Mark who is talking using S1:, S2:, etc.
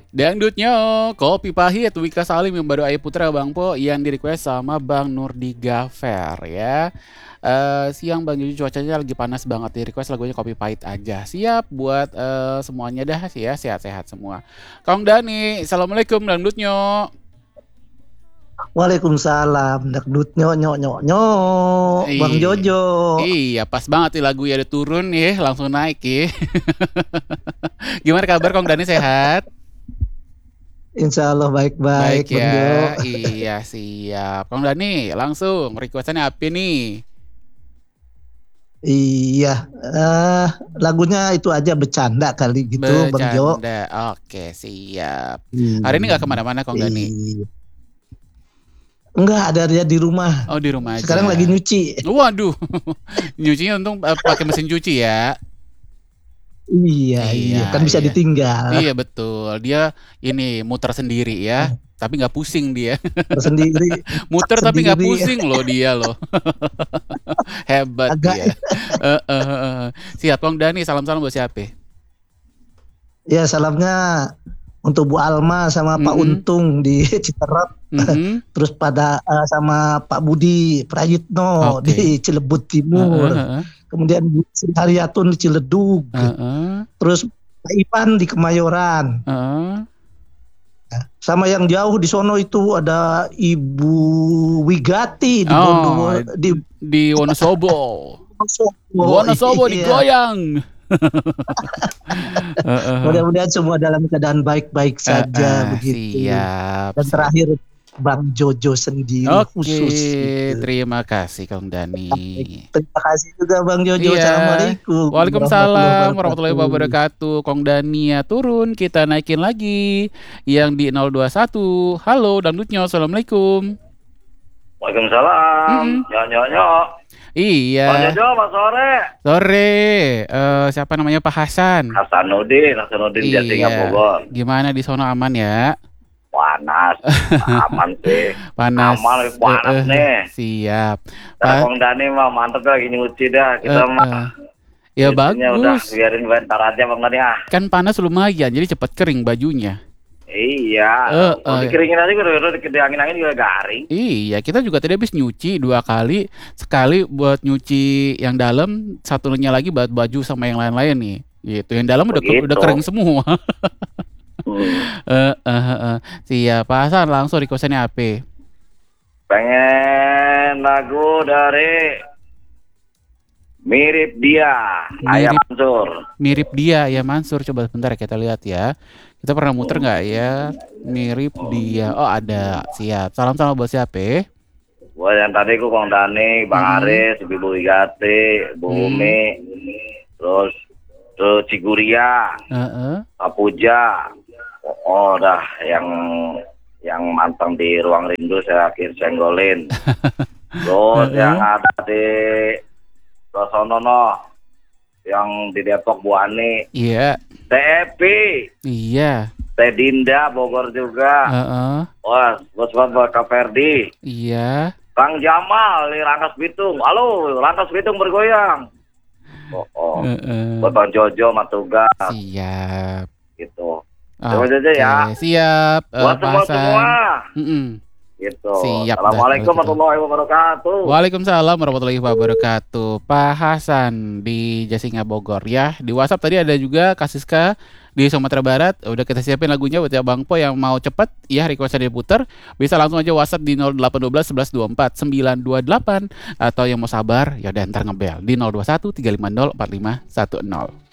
S1: Dangdutnya Kopi Pahit Wika Salim yang baru Ayah Putra Bang Po yang di request sama Bang Nurdi Gafer ya. Siang Bang Jojo cuacanya lagi panas banget, di request lagunya Kopi Pahit aja. Siap buat semuanya dah sih ya, sehat-sehat semua. Kang Dani, Assalamualaikum Dangdutnya.
S2: Waalaikumsalam, dangdut nyok nyok nyok nyok, Bang
S1: Ih,
S2: Jojo.
S1: iya pas banget nih lagu ya udah turun ya, langsung naik ya. Gimana kabar Kang Dani, sehat?
S2: Insya Allah baik-baik,
S1: Baik
S2: Bang
S1: ya,
S2: Jo.
S1: iya siap. Kang Dani, langsung requestannya apa nih?
S2: Iya, eh lagunya itu aja bercanda kali gitu, Bang Jo.
S1: Bercanda, oke siap. Hari ini nggak
S2: Iya,
S1: kemana-mana Kang Dani?
S2: iya. Enggak, ada dia di rumah.
S1: Oh di rumah
S2: Sekarang lagi
S1: aja.
S2: nyuci.
S1: Waduh, nyucinya untung pakai mesin cuci ya.
S2: Iya,
S1: Iya,
S2: iya, kan bisa
S1: iya.
S2: ditinggal.
S1: Iya betul, dia ini muter sendiri ya, tapi nggak pusing dia.
S2: Tersendiri,
S1: Muter tapi nggak
S2: sendiri,
S1: pusing loh dia loh. Hebat
S2: agak.
S1: dia. Siap Kang Dani, salam-salam buat siapa?
S2: Ya, salamnya untuk Bu Alma sama Pak
S1: Mm-mm,
S2: Untung di Citerap.
S1: mhm,
S2: Terus pada sama Pak Budi Prayitno
S1: oke.
S2: di Cilebut Timur,
S1: Heeh, heeh,
S2: kemudian Bu Sri Haryatun di Ciledug,
S1: heeh,
S2: terus Pak Ipan di Kemayoran,
S1: heeh.
S2: sama yang jauh di sono itu ada Ibu Wigati di
S1: Oh,
S2: Di
S1: di Wonosobo.
S2: Bondowoso.
S1: Wonosobo
S2: Iya.
S1: digoyang. Heeh,
S2: Mudah-mudahan semua dalam keadaan baik-baik saja begitu.
S1: siap,
S2: Dan
S1: siap.
S2: terakhir Bang Jojo sendiri
S1: Oke,
S2: khusus gitu.
S1: terima kasih Kang Dani.
S2: Terima kasih juga Bang Jojo.
S1: Iya.
S2: Assalamualaikum warahmatullahi
S1: Waalaikumsalam warahmatullahi
S2: wabarakatuh.
S1: wabarakatuh. Kong Dania turun, kita naikin lagi yang di 021. Halo, dangdutnya. Assalamualaikum.
S3: Waalaikumsalam.
S1: Mm-mm.
S3: Nyok nyok nyok. Bang
S1: Iya.
S3: Jojo, Mas sore.
S1: Sore. Siapa namanya Pak Hasan?
S3: Hasanuddin Jatinga
S1: Iya.
S3: Bogor.
S1: Gimana di sono aman ya?
S3: Panas, aman sih.
S1: Panas.
S3: Aman, panas nih.
S1: Siap.
S3: Karena
S1: Pak.
S3: Kong Dani mah mantep lagi nyuci dah. Kita mah
S1: Ya
S3: nyucinya udah
S1: bagus.
S3: biarin bentar aja Bang Dani ah.
S1: Kan panas lumayan, jadi cepat kering bajunya.
S3: Iya, kalau dikeringin aja udah angin-angin juga garing.
S1: Iya, kita juga tadi habis nyuci 2 kali, sekali buat nyuci yang dalam, satunya lagi buat baju sama yang lain-lain nih. Gitu, yang dalam udah
S3: Begitu.
S1: kering semua.
S3: Hmm.
S1: Siap, Pak Hasan langsung requestannya apa?
S3: Pengen lagu dari Mirip Dia, Ayah
S1: Mirip
S3: Mansur.
S1: mirip dia ya Mansur. Coba sebentar kita lihat ya. Kita pernah muter nggak ya? Mirip dia. Oh ada. Siap. Salam-salam buat siapa?
S3: Buat yang tadi ku Kong Dani, Bang
S1: Mm-mm.
S3: Aris, Ibu Wigati, Bu Umi, terus Ciguria,
S1: Heeh.
S3: Pak Puja. Oh, dah yang manteng di Ruang Rindu saya akhir senggolin. Terus yang ada di Rosonono, yang di Depok Bu Ani,
S1: Iya.
S3: Tepi,
S1: Iya.
S3: Teh Dinda Bogor juga.
S1: Heeh.
S3: Wah, bos Kak Ferdi.
S1: Iya.
S3: Kang Jamal di Rangkas Bitung. Halo, Rangkas Bitung bergoyang. Oh.
S1: Heeh.
S3: Buat Bang Jojo Matuga
S1: Siap.
S3: gitu. Terima kasih
S1: Oke,
S3: ya.
S1: siap.
S3: Buat
S1: Pak Hasan.
S3: semua.
S1: Mm-mm.
S3: Gitu.
S1: Siap dah,
S3: Assalamualaikum
S1: kalau gitu.
S3: warahmatullahi wabarakatuh.
S1: Waalaikumsalam warahmatullahi wabarakatuh. Pak Hasan di Jasinga Bogor ya. Di WhatsApp tadi ada juga Kasiska di Sumatera Barat. Udah kita siapin lagunya buat ya Bang Po yang mau cepet ya requestnya diputer. Bisa langsung aja WhatsApp di 0812 11 24 928 atau yang mau sabar ya udah ntar ngebel di 021 350 4510.